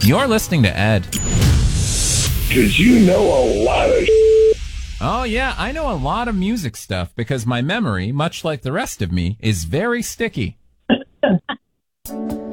You're listening to Ed. Because you know a lot of Oh, yeah, I know a lot of music stuff because my memory, much like the rest of me, is very sticky.